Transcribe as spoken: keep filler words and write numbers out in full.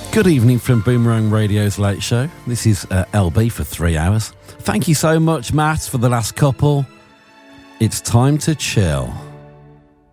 Good evening from Boomerang Radio's Late Show. This is uh, L B for three hours. Thank you so much, Matt, for the last couple. It's time to chill.